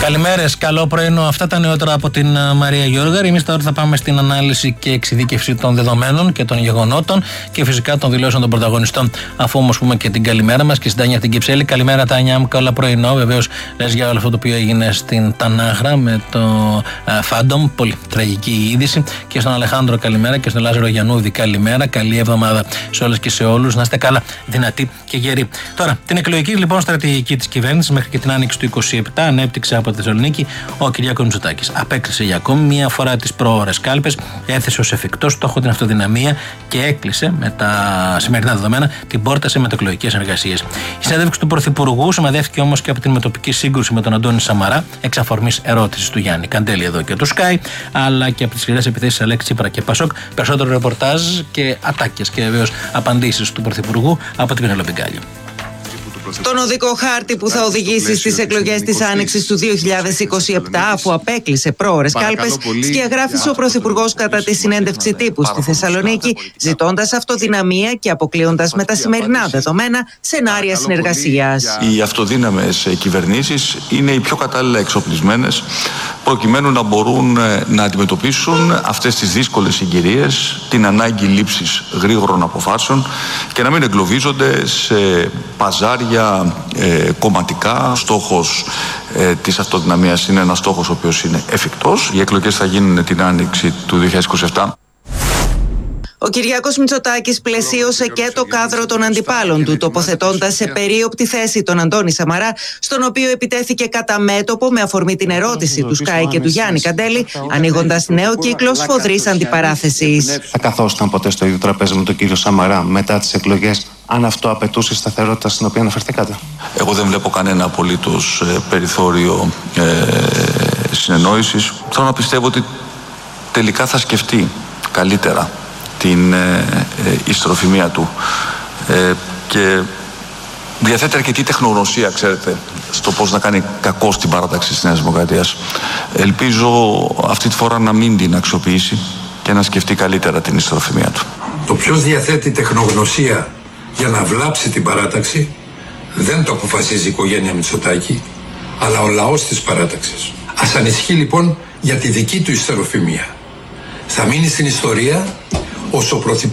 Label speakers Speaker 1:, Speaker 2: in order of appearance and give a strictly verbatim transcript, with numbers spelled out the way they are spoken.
Speaker 1: Καλημέρες, καλό πρωινό. Αυτά τα νεότερα από την Μαρία Γιώργαρη. Εμείς τώρα θα πάμε στην ανάλυση και εξειδίκευση των δεδομένων και των γεγονότων και φυσικά των δηλώσεων των πρωταγωνιστών. Αφού όμως πούμε και την καλημέρα μας και στην Τάνια την Κυψέλη. Καλημέρα, Τάνια μου, καλό πρωινό. Βεβαίως λες για όλο αυτό το οποίο έγινε στην Τανάγρα με το Φάντομ. Πολύ τραγική είδηση. Και στον Αλεχάνδρο καλημέρα και στον Λάζαρο Γιαννούδη καλημέρα. Καλή εβδομάδα σε όλες και σε όλους. Να είστε καλά, δυνατοί και γεροί. Τώρα, την εκλογική λοιπόν στρατηγική της κυβέρνησης μέχρι και την άνοιξη του είκοσι επτά ανέπτυξε από τη Θεσσαλονίκη ο Κυριάκος Μητσοτάκης. Απέκλεισε για ακόμη μία φορά τις προώρες κάλπες, έθεσε ως εφικτό στόχο την αυτοδυναμία και έκλεισε με τα σημερινά δεδομένα την πόρτα σε μετεκλογικές εργασίες. Η συνέντευξη του Πρωθυπουργού σημαδεύτηκε όμως και από την μετοπική σύγκρουση με τον Αντώνη Σαμαρά, εξ αφορμής ερώτησης του Γιάννη Καντέλη εδώ και του Sky, αλλά και από τις σκληρές επιθέσεις Αλέξη Τσίπρα και Πασόκ. Περισσότερο ρεπορτάζ και ατάκες και βεβαίως απαντήσεις του Πρωθυπουργού από την Πενελόπη Γκάλιο.
Speaker 2: Τον οδικό χάρτη που θα οδηγήσει στις εκλογές της Άνοιξης του δύο χιλιάδες είκοσι επτά, αφού απέκλεισε προώρες κάλπες, σκιαγράφησε ο Πρωθυπουργός κατά τη συνέντευξη τύπου στη Θεσσαλονίκη, ζητώντας αυτοδυναμία και αποκλείοντας με τα σημερινά δεδομένα σενάρια συνεργασίας.
Speaker 3: Οι αυτοδύναμες κυβερνήσεις είναι οι πιο κατάλληλα εξοπλισμένες προκειμένου να μπορούν να αντιμετωπίσουν αυτές τις δύσκολες συγκυρίες, την ανάγκη λήψης γρήγορων αποφάσεων και να μην εγκλωβίζονται σε παζάρια ε, κομματικά. Ο στόχος ε, της αυτοδυναμίας είναι ένας στόχος ο οποίος είναι εφικτός. Οι εκλογές θα γίνουν την άνοιξη του δύο χιλιάδες είκοσι επτά.
Speaker 2: Ο Κυριάκος Μητσοτάκης πλαισίωσε και το κάδρο των αντιπάλων του, τοποθετώντας σε περίοπτη θέση τον Αντώνη Σαμαρά, στον οποίο επιτέθηκε κατά μέτωπο με αφορμή την ερώτηση του Sky και του Γιάννη Καντέλη, ανοίγοντας νέο κύκλο σφοδρής αντιπαράθεσης.
Speaker 4: Θα καθόσταν ποτέ στο ίδιο τραπέζι με τον κύριο Σαμαρά μετά τις εκλογές, αν αυτό απαιτούσε η σταθερότητα στην οποία αναφερθήκατε?
Speaker 3: Εγώ δεν βλέπω κανένα απολύτως ε, περιθώριο ε, συνεννόησης. Θέλω να πιστεύω ότι τελικά θα σκεφτεί καλύτερα την ε, ε, ιστροφημία του ε, και διαθέτει αρκετή τεχνογνωσία, ξέρετε, στο πώς να κάνει κακό στην παράταξη της Νέας Δημοκρατίας. Ελπίζω αυτή τη φορά να μην την αξιοποιήσει και να σκεφτεί καλύτερα την ιστροφημία του.
Speaker 5: Το ποιος διαθέτει τεχνογνωσία για να βλάψει την παράταξη δεν το αποφασίζει η οικογένεια Μητσοτάκη, αλλά ο λαός της παράταξης. Ας ανησυχεί λοιπόν για τη δική του ιστεροφημία. Θα μείνει στην ιστορία ως ο πρωθυπουργός